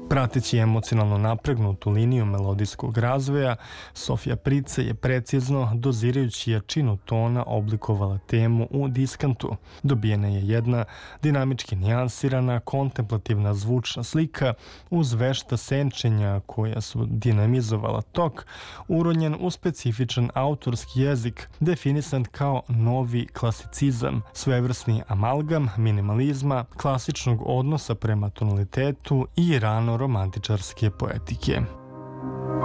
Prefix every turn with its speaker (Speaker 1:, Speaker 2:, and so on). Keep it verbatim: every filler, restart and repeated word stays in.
Speaker 1: Prateći emocionalno napregnutu liniju melodijskog razvoja, Sofija Price je precizno, dozirajući jačinu tona, oblikovala temu u diskantu. Dobijena je jedna dinamički nijansirana, kontemplativna zvučna slika uz vešta senčenja koja su dinamizovala tok, uronjen u specifičan autorski jezik, definisan kao novi klasicizam, svevrsni amalgam minimalizma, klasičnog odnosa prema tonalitetu i rano romantičarske poetike.